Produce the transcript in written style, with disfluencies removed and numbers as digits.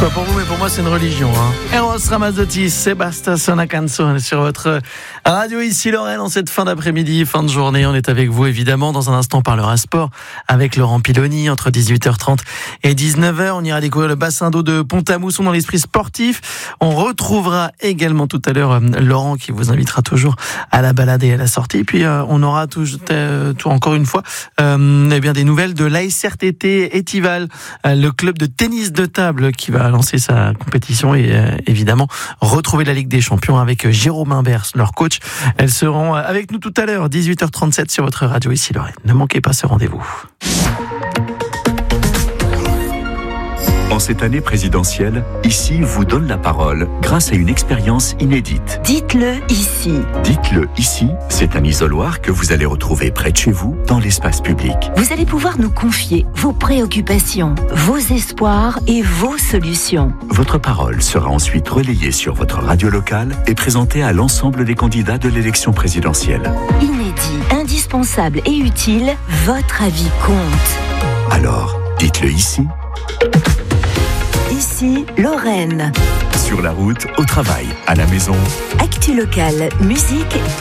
Pas pour vous, mais pour moi, c'est une religion. Eros Ramazzotti, Sébastien una canzone sur votre radio ici, Lorraine, en cette fin d'après-midi, fin de journée. On est avec vous, évidemment. Dans un instant, on parlera sport avec Laurent Piloni entre 18h30 et 19h. On ira découvrir le bassin d'eau de Pont-à-Mousson dans l'esprit sportif. On retrouvera également tout à l'heure Laurent qui vous invitera toujours à la balade et à la sortie. Et puis, on aura tout encore une fois des nouvelles de l'ASRTT Étival, le club de tennis de table qui va lancer sa compétition et évidemment retrouver la Ligue des Champions avec Jérôme Imbers, leur coach. Elles seront avec nous tout à l'heure, 18h37 sur votre radio ici, Lorraine. Ne manquez pas ce rendez-vous. En cette année présidentielle, Ici vous donne la parole grâce à une expérience inédite. Dites-le ici. Dites-le ici, c'est un isoloir que vous allez retrouver près de chez vous, dans l'espace public. Vous allez pouvoir nous confier vos préoccupations, vos espoirs et vos solutions. Votre parole sera ensuite relayée sur votre radio locale et présentée à l'ensemble des candidats de l'élection présidentielle. Inédit, indispensable et utile, votre avis compte. Alors, dites-le ici. Ici, Lorraine. Sur la route, au travail, à la maison. Actu locale, musique